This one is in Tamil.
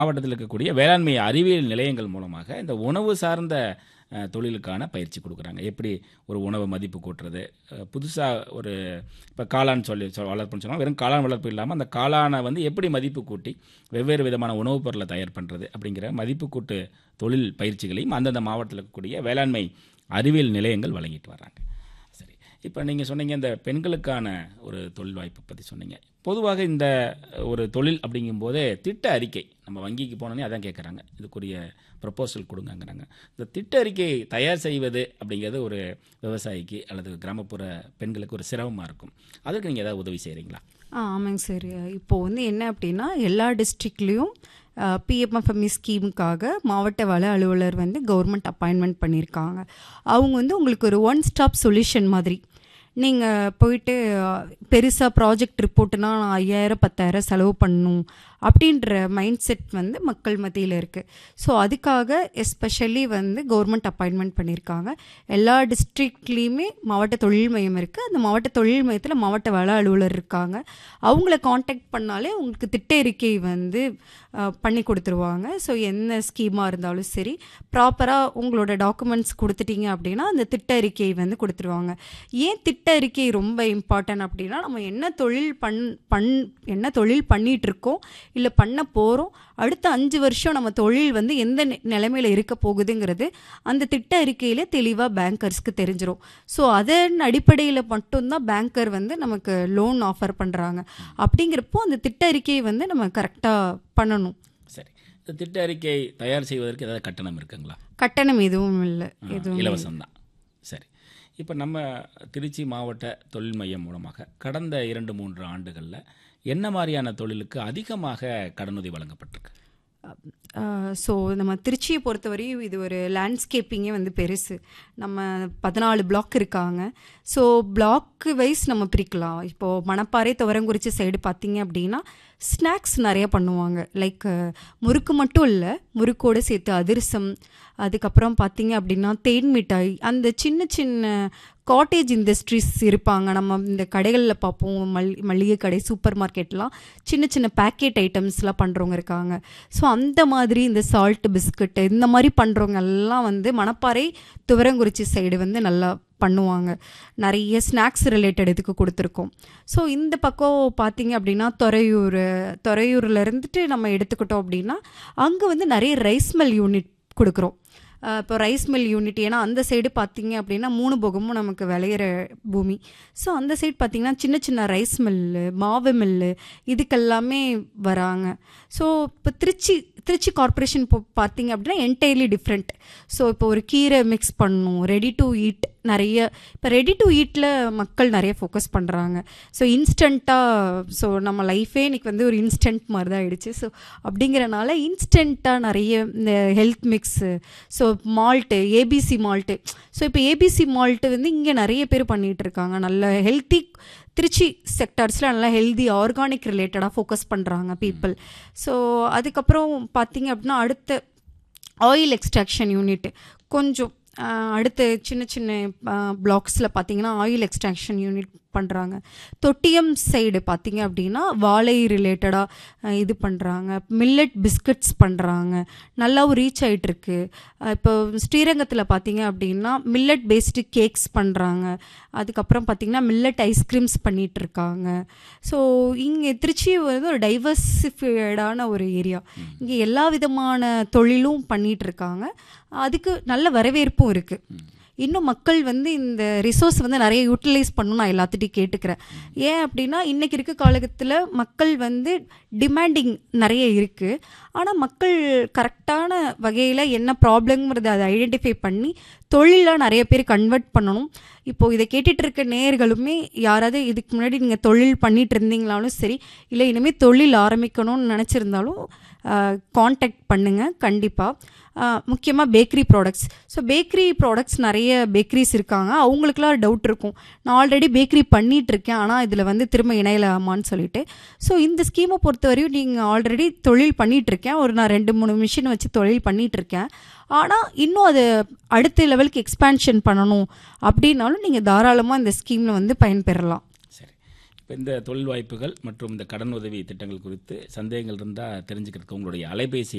மாவட்டத்தில் இருக்கக்கூடிய வேளாண்மை அறிவியல் நிலையங்கள் மூலமாக இந்த உணவு சார்ந்த தொழிலுக்கான பயிற்சி கொடுக்குறாங்க. எப்படி ஒரு உணவை மதிப்பு கூட்டுறது, புதுசாக ஒரு இப்போ காளான் வளர்ப்புன்னு சொன்னால் வெறும் காளான் வளர்ப்பு இல்லாமல் அந்த காளானை வந்து எப்படி மதிப்பு கூட்டி வெவ்வேறு விதமான உணவுப் பொருளை தயார் பண்ணுறது அப்படிங்கிற மதிப்பு கூட்டு தொழில் பயிற்சிகளையும் அந்தந்த மாவட்டத்தில் இருக்கக்கூடிய வேளாண்மை அறிவியல் நிலையங்கள் வழங்கிட்டு வர்றாங்க. சரி, இப்போ நீங்கள் சொன்னீங்க இந்த பெண்களுக்கான ஒரு தொழில் வாய்ப்பு பற்றி சொன்னீங்க. பொதுவாக இந்த ஒரு தொழில் அப்படிங்கும்போதே திட்ட அறிக்கை, நம்ம வங்கிக்கு போனோன்னே அதான் கேட்குறாங்க, இதுக்குரிய ப்ரப்போசல் கொடுங்கங்கிறாங்க. இந்த திட்ட அறிக்கை தயார் செய்வது அப்படிங்கிறது ஒரு விவசாயிக்கு அல்லது கிராமப்புற பெண்களுக்கு ஒரு சிரமமாக இருக்கும். அதுக்கு நீங்கள் ஏதாவது உதவி செய்கிறீங்களா? ஆமாங்க சார். இப்போது வந்து என்ன அப்படின்னா, எல்லா டிஸ்ட்ரிக்ட்லேயும் பிஎம்எஃப்எம்இ ஸ்கீமுக்காக மாவட்ட வள அலுவலர் வந்து கவர்மெண்ட் அப்பாயின்மெண்ட் பண்ணியிருக்காங்க. அவங்க வந்து உங்களுக்கு ஒரு ஒன் ஸ்டாப் சொல்யூஷன் மாதிரி. நீங்கள் போயிட்டு பெருசாக ப்ராஜெக்ட் ரிப்போர்ட்டுனா 5000 10,000 செலவு பண்ணணும் அப்படின்ற மைண்ட் செட் வந்து மக்கள் மத்தியில் இருக்குது. ஸோ அதுக்காக எஸ்பெஷலி வந்து கவர்மெண்ட் அப்பாயின்மெண்ட் பண்ணியிருக்காங்க. எல்லா டிஸ்ட்ரிக்ட்லேயுமே மாவட்ட தொழில் மையம் இருக்குது. அந்த மாவட்ட தொழில் மையத்தில் மாவட்ட வள அலுவலர் இருக்காங்க. அவங்கள காண்டாக்ட் பண்ணாலே உங்களுக்கு திட்ட அறிக்கை வந்து பண்ணி கொடுத்துருவாங்க. ஸோ என்ன ஸ்கீமாக இருந்தாலும் சரி, ப்ராப்பராக உங்களோட டாக்குமெண்ட்ஸ் கொடுத்துட்டீங்க அப்படின்னா அந்த திட்ட அறிக்கை வந்து கொடுத்துருவாங்க. ஏன் திட்ட அறிக்கை ரொம்ப இம்பார்ட்டன்ட் அப்படின்னா, நம்ம என்ன தொழில் பண்ணிகிட்ருக்கோம் இல்லை பண்ண போகிறோம், அடுத்த 5 வருஷம் நம்ம தொழில் வந்து எந்த நிலைமையில் இருக்க போகுதுங்கிறது அந்த திட்ட அறிக்கையில் தெளிவாக பேங்கர்ஸ்க்கு தெரிஞ்சிடும். ஸோ அதன் அடிப்படையில் மட்டும்தான் பேங்கர் வந்து நமக்கு லோன் ஆஃபர் பண்ணுறாங்க. அப்படிங்கிறப்போ அந்த திட்ட அறிக்கையை வந்து நம்ம கரெக்டாக பண்ணணும். சரி, இந்த திட்ட அறிக்கை தயார் செய்வதற்கு ஏதாவது கட்டணம் இருக்குங்களா? கட்டணம் எதுவும் இல்லை, எதுவும் இலவசம்தான். சரி, இப்போ நம்ம திருச்சி மாவட்ட தொழில் மையம் மூலமாக கடந்த 2-3 ஆண்டுகளில் என்ன மாதிரியான தொழிலுக்கு அதிகமாக கடனுதவி வழங்கப்பட்டிருக்கு? ஸோ நம்ம திருச்சியை பொறுத்தவரையும் இது ஒரு லேண்ட்ஸ்கேப்பிங்கே வந்து பெருசு. நம்ம 14 பிளாக் இருக்காங்க. ஸோ பிளாக் வைஸ் நம்ம பிரிக்கலாம். இப்போது மணப்பாறை துவரங்குறிச்சி சைடு பார்த்திங்க அப்படின்னா ஸ்நாக்ஸ் நிறைய பண்ணுவாங்க. லைக் முறுக்கு மட்டும் இல்லை, முறுக்கோடு சேர்த்து அதிரசம், அதுக்கப்புறம் பார்த்திங்க அப்படின்னா தேன் மிட்டாய், அந்த சின்ன சின்ன காட்டேஜ் இண்டஸ்ட்ரீஸ் இருப்பாங்க. நம்ம இந்த கடைகளில் பார்ப்போம், மளிகை கடை, சூப்பர் மார்க்கெட்லாம் சின்ன சின்ன பேக்கெட் ஐட்டம்ஸ்லாம் பண்ணுறவங்க இருக்காங்க. ஸோ அந்த மாதிரி இந்த சால்ட் பிஸ்கட்டு இந்த மாதிரி பண்ணுறவங்க எல்லாம் வந்து மணப்பாறை துவரங்குறிச்சி சைடு வந்து நல்லா பண்ணுவாங்க. நிறைய ஸ்நாக்ஸ் ரிலேட்டட் இதுக்கு கொடுத்துருக்கோம். ஸோ இந்த பக்கம் பார்த்திங்க அப்படின்னா துறையூரில் இருந்துட்டு நம்ம எடுத்துக்கிட்டோம் அப்படின்னா அங்கே வந்து நிறைய ரைஸ் மில் யூனிட் கொடுக்குறோம். இப்போ ரைஸ் மில் யூனிட், ஏன்னா அந்த சைடு பார்த்திங்க அப்படின்னா 3 போகமும் நமக்கு விளையிற பூமி. ஸோ அந்த சைடு பார்த்திங்கன்னா சின்ன சின்ன ரைஸ் மில்லு, மாவு மில்லு இதுக்கெல்லாமே வராங்க. ஸோ இப்போ திருச்சி கார்ப்பரேஷன் இப்போ பார்த்திங்க அப்படின்னா என்டையர்லி டிஃப்ரெண்ட். ஸோ இப்போ ஒரு கீரை மிக்ஸ் பண்ணணும், ரெடி டு ஈட் நிறைய, இப்போ ரெடி டு ஈட்டில் மக்கள் நிறைய ஃபோக்கஸ் பண்ணுறாங்க. ஸோ இன்ஸ்டண்ட்டாக, ஸோ நம்ம லைஃபே இன்றைக்கி வந்து ஒரு இன்ஸ்டன்ட் மாதிரி தான் ஆகிடுச்சு. ஸோ அப்படிங்கிறனால இன்ஸ்டண்ட்டாக நிறைய இந்த health mix, so malt, ABC malt. So இப்போ ஏபிசி மால்ட்டு வந்து இங்கே நிறைய பேர் பண்ணிகிட்டு இருக்காங்க. நல்ல ஹெல்த்தி திருச்சி செக்டார்ஸில் நல்லா ஹெல்தி ஆர்கானிக் ரிலேட்டடாக ஃபோக்கஸ் பண்ணுறாங்க பீப்புள். ஸோ அதுக்கப்புறம் பார்த்திங்க அப்படின்னா அடுத்த ஆயில் எக்ஸ்ட்ராக்ஷன் யூனிட் கொஞ்சம் அடுத்து சின்ன சின்ன பிளாக்ஸில் பார்த்திங்கன்னா ஆயில் எக்ஸ்ட்ராக்ஷன் யூனிட் பண்ணுறாங்க. தொட்டியம் சைடு பார்த்திங்க அப்படின்னா வாழை ரிலேட்டடாக இது பண்ணுறாங்க. மில்லட் பிஸ்கட்ஸ் பண்ணுறாங்க, நல்லாவும் ரீச் ஆகிட்டுருக்கு. இப்போ ஸ்ரீரங்கத்தில் பார்த்திங்க அப்படின்னா மில்லட் பேஸ்டு கேக்ஸ் பண்ணுறாங்க. அதுக்கப்புறம் பார்த்திங்கன்னா மில்லட் ஐஸ்கிரீம்ஸ் பண்ணிகிட்ருக்காங்க. ஸோ இங்கே திருச்சி வந்து ஒரு டைவர்சிஃபைடான ஒரு ஏரியா. இங்கே எல்லா விதமான தொழிலும் பண்ணிகிட்ருக்காங்க. அதுக்கு நல்ல வரவேற்பும் இருக்குது. இன்னும் மக்கள் வந்து இந்த ரிசோர்ஸ் வந்து நிறைய யூட்டிலைஸ் பண்ணணும் நான் எல்லாத்துட்டையும் கேட்டுக்கிறேன். ஏன் அப்படின்னா இன்றைக்கி இருக்க காலகட்டத்தில் மக்கள் வந்து டிமாண்டிங் நிறைய இருக்குது. ஆனால் மக்கள் கரெக்டான வகையில் என்ன ப்ராப்ளம்ங்கிறத அதை ஐடென்டிஃபை பண்ணி தொழிலாக நிறைய பேர் கன்வெர்ட் பண்ணணும். இப்போது இதை கேட்டுட்டு இருக்க நேயர்களுமே யாராவது இதுக்கு முன்னாடி நீங்கள் தொழில் பண்ணிகிட்டு இருந்தீங்களாலும் சரி, இல்லை இனிமேல் தொழில் ஆரம்பிக்கணும்னு நினச்சிருந்தாலும் காண்டாக்ட் பண்ணுங்கள் கண்டிப்பாக. முக்கியமாக bakery products. So bakery products நிறைய பேக்கரிஸ் இருக்காங்க. அவங்களுக்குலாம் டவுட் இருக்கும், நான் ஆல்ரெடி பேக்கரி பண்ணிகிட்ருக்கேன் ஆனால் இதில் வந்து திரும்ப இணையலாமான்னு சொல்லிட்டு. ஸோ இந்த ஸ்கீமை பொறுத்தவரையும் நீங்கள் ஆல்ரெடி தொழில் பண்ணிகிட்ருக்கேன், நான் 2-3 மிஷின் வச்சு தொழில் பண்ணிகிட்ருக்கேன், ஆனால் இன்னும் அது அடுத்த லெவலுக்கு எக்ஸ்பேன்ஷன் பண்ணணும் அப்படின்னாலும் நீங்கள் தாராளமாக இந்த ஸ்கீமில் வந்து பயன்பெறலாம். சரி, இந்த தொழில் வாய்ப்புகள் மற்றும் இந்த கடன் உதவி திட்டங்கள் குறித்து சந்தேகங்கள் இருந்தால் தெரிஞ்சுக்கிறதுக்கு உங்களுடைய அலைபேசி